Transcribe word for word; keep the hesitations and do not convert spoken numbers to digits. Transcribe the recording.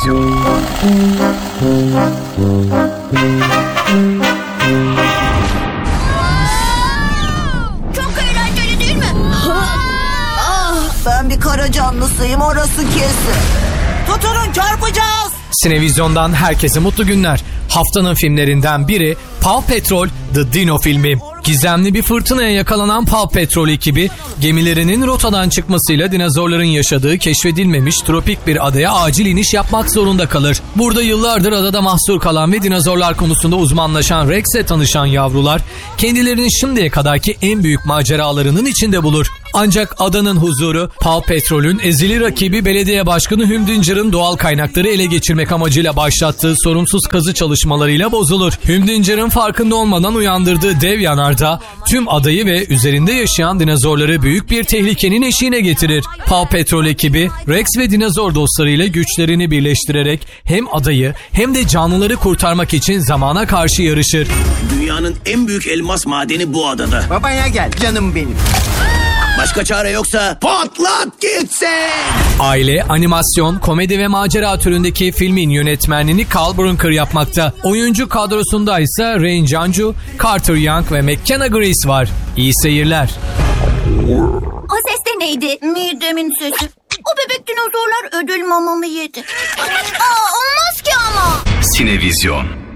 Sinevizyon. Çok eğlenceli değil mi? Ah, ben bir kara canlısıyım, orası kesin. Tutunun, çarpacağız. Sinevizyon'dan herkese mutlu günler. Haftanın filmlerinden biri Paw Patrol The Dino filmi. Gizemli bir fırtınaya yakalanan Paw Patrol ekibi gemilerinin rotadan çıkmasıyla dinozorların yaşadığı keşfedilmemiş tropik bir adaya acil iniş yapmak zorunda kalır. Burada yıllardır adada mahsur kalan ve dinozorlar konusunda uzmanlaşan Rex'le tanışan yavrular kendilerini şimdiye kadarki en büyük maceralarının içinde bulur. Ancak adanın huzuru Paw Patrol'ün ezili rakibi belediye başkanı Hüm Dincer'ın doğal kaynakları ele geçirmek amacıyla başlattığı sorumsuz kazı çalışmalarıyla bozulur. Hüm Dincer'ın farkında olmadan uyandırdığı dev yanardağ tüm adayı ve üzerinde yaşayan dinozorları büyük bir tehlikenin eşiğine getirir. Paw Patrol ekibi Rex ve dinozor dostlarıyla güçlerini birleştirerek hem adayı hem de canlıları kurtarmak için zamana karşı yarışır. Dünyanın en büyük elmas madeni bu adada. Babaya gel canım benim. Başka çare yoksa patlat gitsin. Aile, animasyon, komedi ve macera türündeki filmin yönetmenliğini Carl Brunker yapmakta. Oyuncu kadrosunda ise Rain Janju, Carter Young ve McKenna Grace var. İyi seyirler. O ses de neydi? Midemin sesi. O bebek dinozorlar ödül mamamı yedi. Aa, olmaz ki ama. Sinevizyon.